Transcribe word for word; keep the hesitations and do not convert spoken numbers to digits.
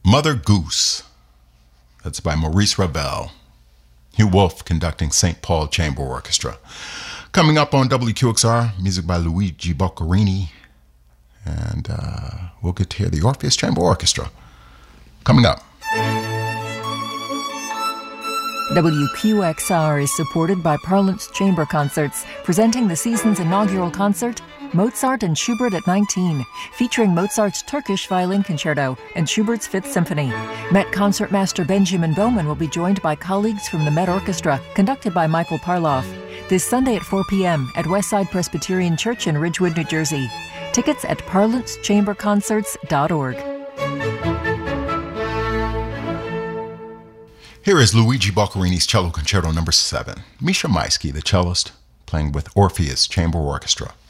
Mother Goose. That's by Maurice Ravel. Hugh Wolf conducting Saint Paul Chamber Orchestra. Coming up on W Q X R, music by Luigi Boccherini. And uh, we'll get to hear the Orpheus Chamber Orchestra. Coming up. W Q X R is supported by Parlance Chamber Concerts, presenting the season's inaugural concert, Mozart and Schubert at nineteen, featuring Mozart's Turkish Violin Concerto and Schubert's Fifth Symphony. Met Concertmaster Benjamin Bowman will be joined by colleagues from the Met Orchestra, conducted by Michael Parloff, this Sunday at four p.m. at Westside Presbyterian Church in Ridgewood, New Jersey. Tickets at parlance chamber concerts dot org. Here is Luigi Boccherini's Cello Concerto number seven. Misha Maisky, the cellist, playing with Orpheus Chamber Orchestra.